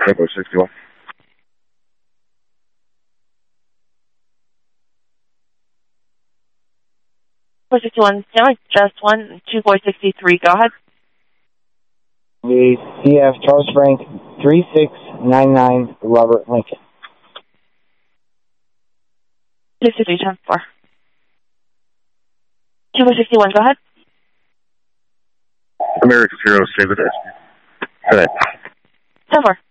61. 461, just 12463. Go ahead. The CF Charles Frank 3699 Robert Lincoln. 6310-4. 2461, go ahead. America 0, save the day. Good night. 10-4.